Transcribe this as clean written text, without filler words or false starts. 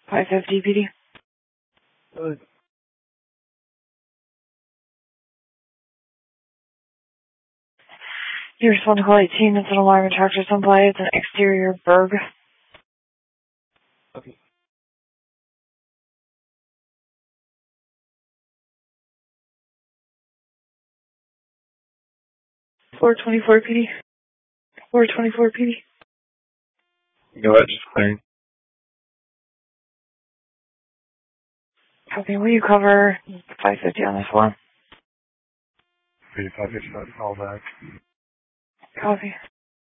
550 PD. Good. You respond to call 18. It's an alarm and tractor supply. It's an exterior Berg. Okay. 424 PD. 424 PD. Go ahead, just clearing. Copy. Will you cover 550 on this one? 550, call back. Copy.